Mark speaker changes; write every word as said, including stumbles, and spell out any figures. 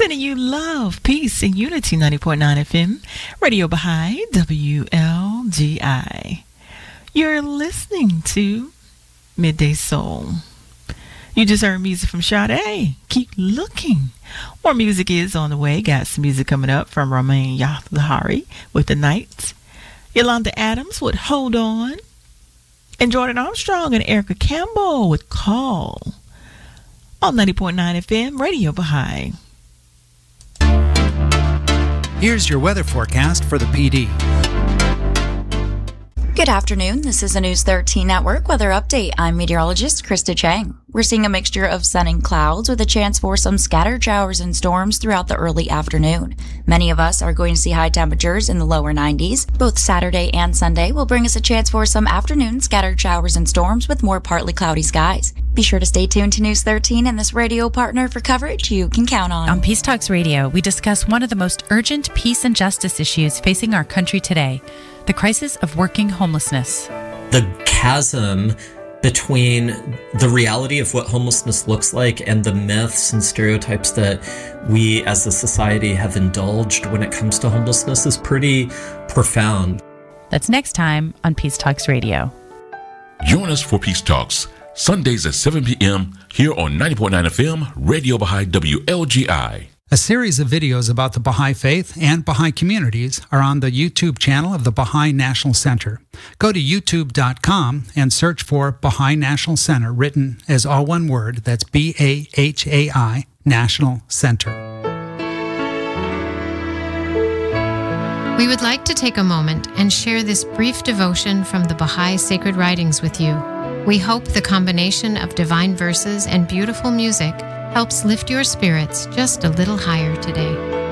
Speaker 1: Sending you love, peace, and unity. ninety point nine F M, Radio Baha'i, W L G I. You're listening to Midday Soul. You just heard music from Sade. Keep looking. More music is on the way. Got some music coming up from Romain Yahari with The Night. Yolanda Adams with Hold On. And Jordan Armstrong and Erica Campbell with Call. On ninety point nine F M, Radio Baha'i.
Speaker 2: Here's your weather forecast for the P D.
Speaker 3: Good afternoon. This is a News thirteen Network weather update. I'm meteorologist Krista Chang. We're seeing a mixture of sun and clouds with a chance for some scattered showers and storms throughout the early afternoon. Many of us are going to see high temperatures in the lower nineties. Both Saturday and Sunday will bring us a chance for some afternoon scattered showers and storms with more partly cloudy skies. Be sure to stay tuned to News thirteen and this radio partner for coverage you can count on.
Speaker 4: On Peace Talks Radio, we discuss one of the most urgent peace and justice issues facing our country today, the crisis of working homelessness.
Speaker 5: The chasm between the reality of what homelessness looks like and the myths and stereotypes that we as a society have indulged when it comes to homelessness is pretty profound.
Speaker 4: That's next time on Peace Talks Radio.
Speaker 6: Join us for Peace Talks, Sundays at seven p.m. here on ninety point nine F M, Radio Baha'i, W L G I.
Speaker 2: A series of videos about the Baha'i Faith and Baha'i communities are on the YouTube channel of the Baha'i National Center. Go to youtube dot com and search for Baha'i National Center, written as all one word. That's B A H A I, National Center.
Speaker 7: We would like to take a moment and share this brief devotion from the Baha'i Sacred Writings with you. We hope the combination of divine verses and beautiful music helps lift your spirits just a little higher today.